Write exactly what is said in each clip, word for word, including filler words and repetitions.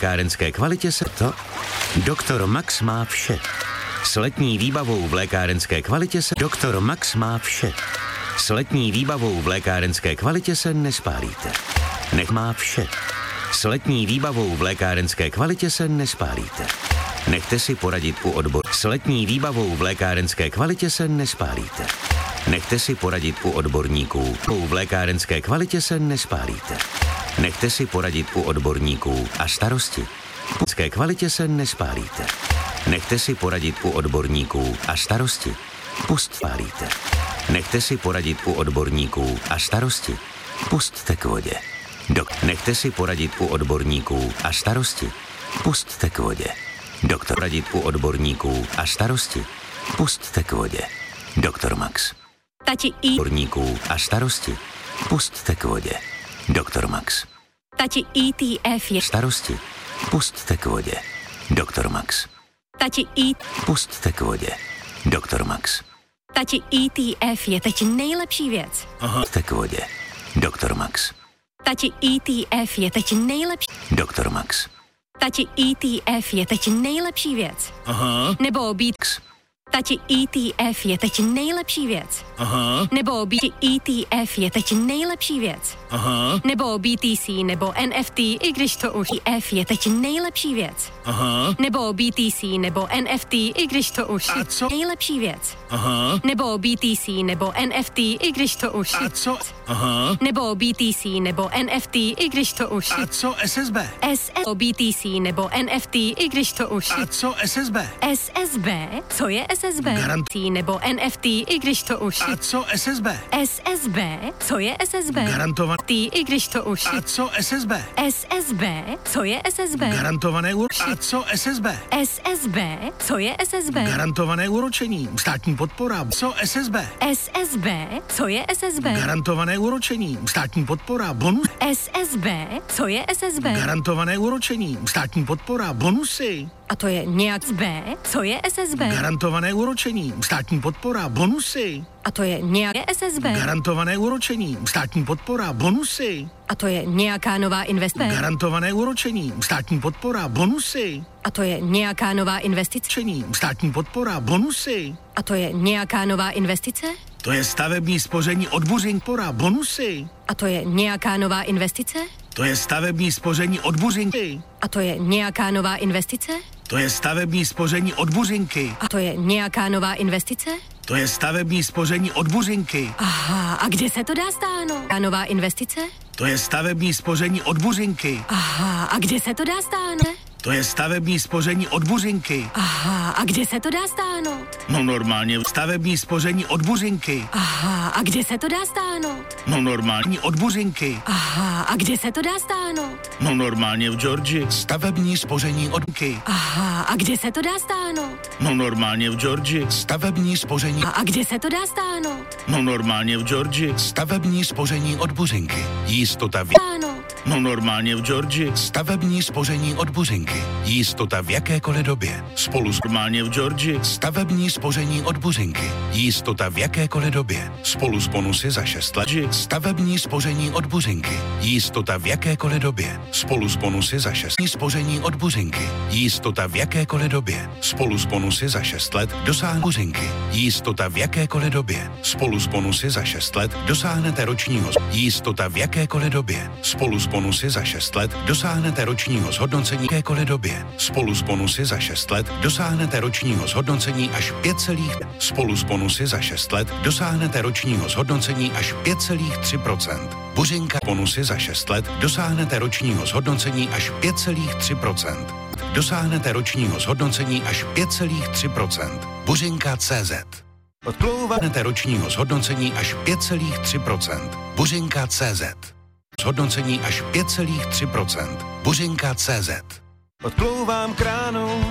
lékárenské kvalitě se to. Doktor Max má vše. S letní výbavou v lékárenské kvalitě se Doktor Max má vše. S letní výbavou v lékárenské kvalitě se nespálíte. Nech má vše. S letní výbavou v lékárenské kvalitě se nespálíte. Nechte si poradit u odboru. S letní výbavou v lékárenské kvalitě se nespálíte. Nechte si poradit u odborníků. V lékárenské kvalitě se nespálíte. Nechte si poradit u odborníků a starosti. V kvalitě se nespálíte. Nechte si poradit u odborníků a starosti. Pust spálíte. Nechte si poradit u odborníků a starosti. Pusťte k vodě. Dok- Nechte si poradit u odborníků a starosti. Pusťte k vodě. Doktor radit u odborníků a starosti. Pusťte k vodě. Doktor Max. Tati i Odborníků a starosti. Pusťte k vodě. Doktor Max. Tati E T F je Starosti. Pusťte k vodě. Doktor Max. Tati E Pusťte k vodě. Doktor Max. Tati E T F je teď nejlepší věc. Aha. Pusťte k vodě. Doktor Max. Tati E T F je teď nejlepší. Doktor Max. Tati E T F je teď nejlepší věc. Aha. Nebo být Tati E T F je teď nejlepší věc. Aha. Nebo být E T F je teď nejlepší věc. Aha. Nebo B T C nebo N F T, i když to už E F je teď nejlepší věc. Aha. Nebo B T C nebo N F T, i když to už A co? nejlepší věc. Aha. Nebo B T C nebo N F T, i když to už A co? Aha. Nebo B T C nebo N F T, i když to už A co S S B? S S B T C nebo N F T, i když to už A co S S B? S S B, co je S S B? Garant- nebo N F T, i když to už A co S S B? S S B, co je S S B? Garantovat. T, i když to už A co S S B? S S B, co je S S B? Garantované úro... A co S S B? S S B, co je S S B? Garantované úročení. Státní podpora. Co S S B? S S B, co je S S B? Garantované úročení. Státní podpora. Bonus. S S B, co je S S B? Garantované úročení. Státní podpora. Bonusy. A to je nějak S B, co je S S B? Garantované úročení. Státní podpora. Bonusy. A to je nějaké S S B. Garantované úročení. Státní podpora. Bonusy. A to je nějaká nová investice. Garantované úročení. Státní podpora. Bonusy. A to je nějaká nová investice. Čení. Státní podpora. Bonusy. A to je nějaká nová investice. To je stavební spoření od Buřinkpora. Bonusy. A to je nějaká nová investice. To je stavební spoření od Buřinky. A to je nějaká nová investice. To je stavební spoření od Buřinky. A to je nějaká nová investice. To je stavební spoření od Buřinky. Aha, a kde se to dá stáhnout? A nová investice? To je stavební spoření od Buřinky. Aha, a kde se to dá stáhnout? To je stavební spoření od Buřinky. Aha, a kde se to dá stáhnout? No normálně stavební spoření od Buřinky. Aha, a kde se to dá stáhnout? No normální od Buřinky. Aha, a kde se to dá stáhnout? No normálně v Georgii. Stavební spoření od Buřinky. Aha, a kde se to dá stáhnout? No normálně v Georgii. Stavební spoření. A, a kde se to dá stáhnout? No normálně v Georgii. Stavební spoření od Buřinky. Jistota v... Stáhnout. No normálně v Georgii. Stavební spoření od Buřinky. Jistota v jakékoliv době. Spolu s normálně v Georgii. Stavební spoření od Buřinky. Jistota v jakékoliv době. Spolu s bonusy za šest let. Stavební spoření od Buřinky. Jistota v jakékoliv době. Spolu s bonusy za šest. Spoření od Buřinky. Jistota v jakékoliv době. Spolu s bonusy za šest let dosáhne Buřinky. Jistota v jakékoliv době. Spolu s bonusy za šest let dosáhnete ročního. Jistota v jakékoliv době. Spolu s bonusy za šest let dosáhnete ročního zhodnocení v jakékoliv době. Spolu s bonusy za šest let dosáhnete ročního zhodnocení až pět celých Spolu s bonusy za šest let dosáhnete ročního zhodnocení až pět celých tři procenta. Buřinka bonusy za šest let dosáhnete ročního zhodnocení až pět celých tři procenta. Dosáhnete ročního zhodnocení až pět celých tři procenta. Buřinka tečka cé zet. Odplouváte ročního zhodnocení až pět celých tři procenta. Buřinka tečka cé zet. Zhodnocení až pět celých tři procenta. Buřinka tečka cé zet. Odplouvám kránu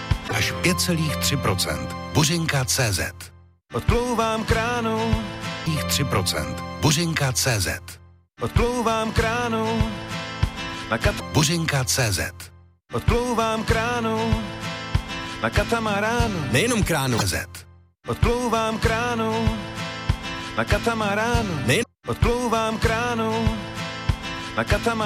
až pět celých tři procenta. Buřinka tečka cé zet. Odplouvám kránu tři procenta. Buřinka tečka cé zet. Odplouvám kránu na kat... Buřinka tečka cé zet. Odplouvám kránu na katamaránu. Nejenom kránu. Z. Odplouvám kránu na katamaránu. Nejen... Odplouvám kránu na katamaránu.